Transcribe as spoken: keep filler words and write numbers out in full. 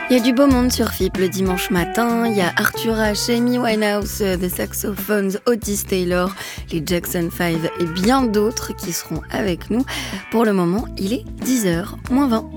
Il y a du beau monde sur F I P le dimanche matin. Il y a Arthur H, Amy Winehouse, euh, The Saxophones, Otis Taylor, les Jackson five et bien d'autres qui seront avec nous. Pour le moment, il est dix heures moins vingt.